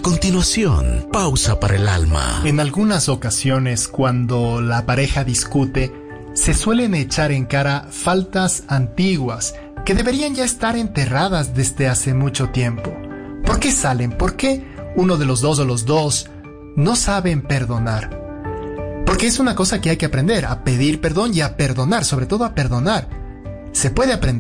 continuación, pausa para el alma. En algunas ocasiones, cuando la pareja discute, se suelen echar en cara faltas antiguas que deberían ya estar enterradas desde hace mucho tiempo. ¿Por qué salen? ¿Por qué uno de los dos o los dos no saben perdonar? Porque es una cosa que hay que aprender, a pedir perdón y a perdonar, sobre todo a perdonar. Se puede aprender.